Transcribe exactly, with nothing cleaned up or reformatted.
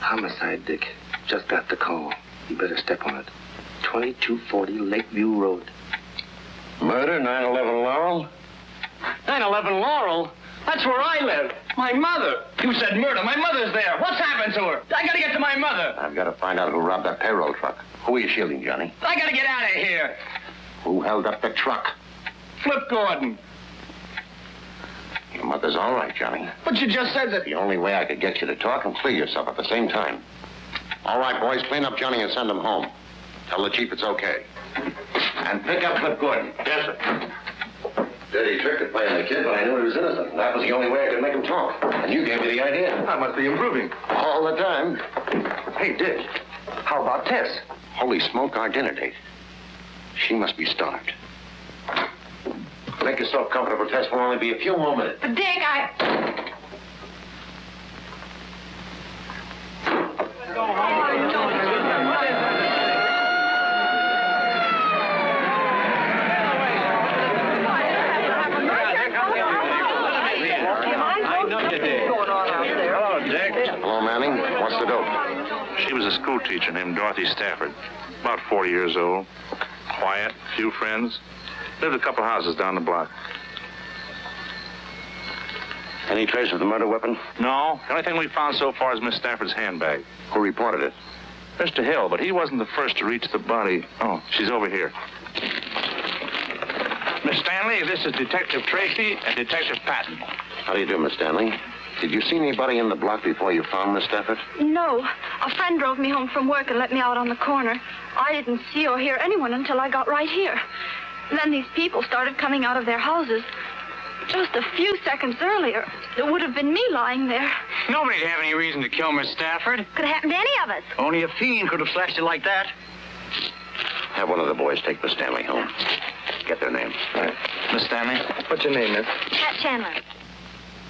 Homicide, Dick. Just got the call. You better step on it. twenty-two forty Lakeview Road. Murder, nine eleven Laurel? nine eleven Laurel? That's where I live. My mother. You said murder. My mother's there. What's happened to her? I gotta get to my mother. I've got to find out who robbed that payroll truck. Who are you shielding, Johnny? I gotta get out of here. Who held up the truck? Flip Gordon. Your mother's all right, Johnny. But you just said that... The only way I could get you to talk and clear yourself at the same time. All right, boys, clean up Johnny and send him home. Tell the chief it's okay. And pick up Flip Gordon. Yes, sir. Dirty trick to play on the kid, but I knew he was innocent. That was the only way I could make him talk. And you gave me the idea. I must be improving. All the time. Hey, Dick. How about Tess? Holy smoke, our dinner date. She must be starved. Make yourself comfortable, Tess. Will only be a few more minutes. But Dick, I... Hello, Manning. What's the dope? She was a school teacher named Dorothy Stafford. About forty years old. Quiet, few friends. Lived a couple houses down the block. Any trace of the murder weapon? No. The only thing we found so far is Miss Stafford's handbag. Who reported it? Mister Hill, but he wasn't the first to reach the body. Oh, she's over here. Miss Stanley, this is Detective Tracy and Detective Patton. How do you do, Miss Stanley? Did you see anybody in the block before you found Miss Stafford? No. A friend drove me home from work and let me out on the corner. I didn't see or hear anyone until I got right here. And then these people started coming out of their houses. Just a few seconds earlier, it would have been me lying there. Nobody'd have any reason to kill Miss Stafford. Could have happened to any of us. Only a fiend could have slashed it like that. Have one of the boys take Miss Stanley home. Get their names. Right. Miss Stanley? What's your name, miss? Pat Chandler.